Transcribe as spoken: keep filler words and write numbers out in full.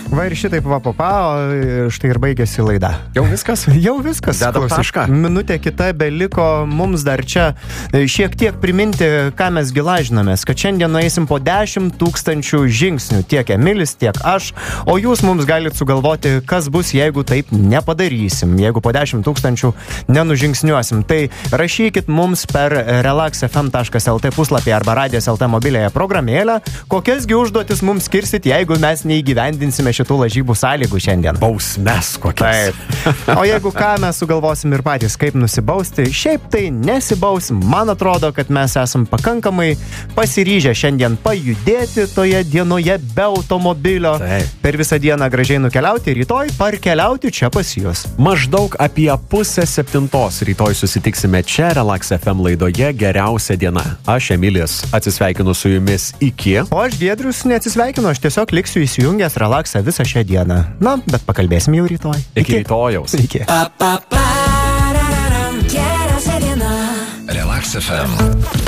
Va ir šitaip va papa, o štai ir baigėsi laida. Jau viskas? Jau viskas. Dedam tašką. Minutė kita beliko mums dar čia šiek tiek priminti, ką mes gilažinamės, kad šiandien nueisim po dešimt tūkstančių žingsnių, tiek Emilis, tiek aš, o jūs mums galite sugalvoti, kas bus, jeigu taip nepadarysim, jeigu po dešimt tūkstančių nenužingsniuosim. Tai rašykit mums per relax f m taškas l t puslapį arba radijas taškas l t mobiliąją programėlę, kokiasgi užduotis mums skirsit, jeigu mes neįgyvendinsime šitų lažybų sąlygų šiandien. Bausmes kokias. Taip. O jeigu ką, mes sugalvosim ir patys, kaip nusibausti, šiaip tai nesibausim. Man atrodo, kad mes esam pakankamai pasiryžę šiandien pajudėti toje dienoje be automobilio. Taip. Per visą dieną gražiai nukeliauti, rytoj parkeliauti čia pas jūs. Maždaug apie pusę septintos rytoj susitiksime čia Relax F M laidoje Geriausia diena. Aš, Emilis, atsisveikinu su jumis iki. O aš, Giedrius, neatsisveikinu, aš tiesiog liksiu įsijungęs Relaxą visą šią dieną. Na, bet pakalbėsim jau rytoj. Iki rytojaus. Iki. Geriausia diena. Relax F M.